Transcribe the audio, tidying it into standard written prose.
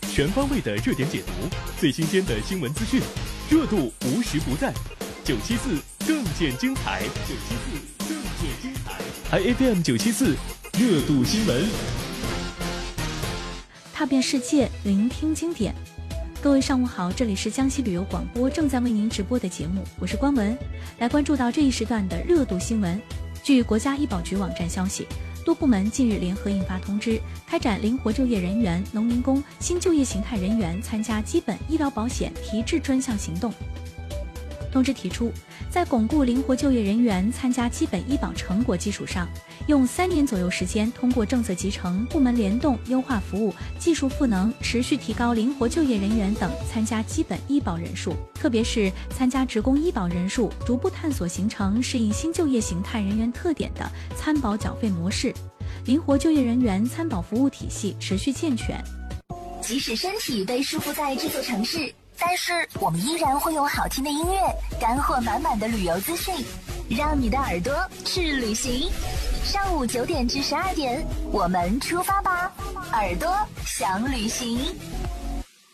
全方位的热点解读，最新鲜的新闻资讯，热度无时不在。974更见精彩，iFM 974热度新闻， 踏遍世界，聆听经典。各位上午好，这里是江西旅游广播正在为您直播的节目，我是关文，来关注到这一时段的热度新闻。据国家医保局网站消息，多部门近日联合印发通知，开展灵活就业人员、农民工、新就业形态人员参加基本医疗保险提质专项行动。通知提出，在巩固灵活就业人员参加基本医保成果基础上，用3年左右时间，通过政策集成、部门联动、优化服务、技术赋能，持续提高灵活就业人员等参加基本医保人数，特别是参加职工医保人数，逐步探索形成适应新就业形态人员特点的参保缴费模式，灵活就业人员参保服务体系持续健全。 即使身体被束缚在这座城市，但是我们依然会用好听的音乐、干货满满的旅游资讯，让你的耳朵去旅行。上午9点至12点，我们出发吧，耳朵想旅行。